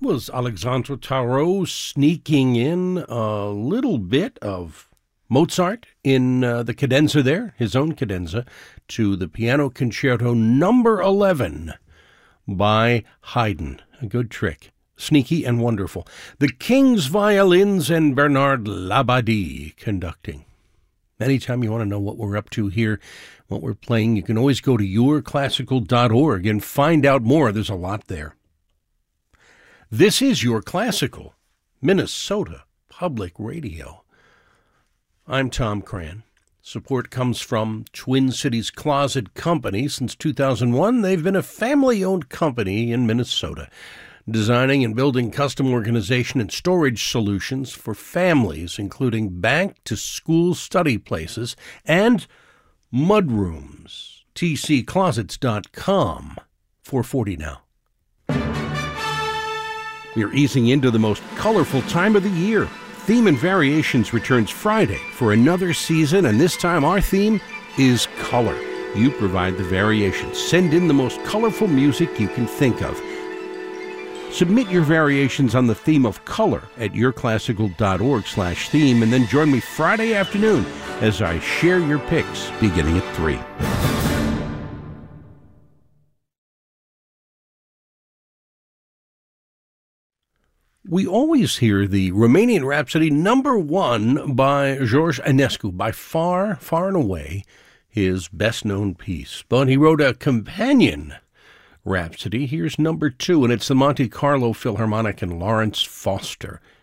was Alexandre Tarot sneaking in a little bit of Mozart in the cadenza there, his own cadenza, to the Piano Concerto number 11 by Haydn. A good trick. Sneaky and wonderful. The King's Violins and Bernard Labadie conducting. Anytime you want to know what we're up to here, what we're playing, you can always go to yourclassical.org and find out more. There's a lot there. This is Your Classical, Minnesota Public Radio. I'm Tom Cran. Support comes from Twin Cities Closet Company. Since 2001, they've been a family-owned company in Minnesota, designing and building custom organization and storage solutions for families, including bank-to-school study places and mudrooms. tcclosets.com. 440 now. We are easing into the most colorful time of the year. Theme and Variations returns Friday for another season, and this time our theme is color. You provide the variations. Send in the most colorful music you can think of. Submit your variations on the theme of color at yourclassical.org/theme, and then join me Friday afternoon as I share your picks beginning at 3. We always hear the Romanian Rhapsody number 1 by George Enescu, by far, far and away his best-known piece. But he wrote a companion Rhapsody. Here's number 2, and it's the Monte Carlo Philharmonic and Lawrence Foster